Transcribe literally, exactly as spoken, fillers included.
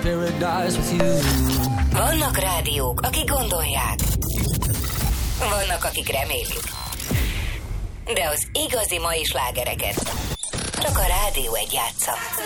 paradise with you. Vannak rádiók, akik gondolják. Vannak, akik remélik. De az igazi mai slágereket csak a Rádió egy játsza.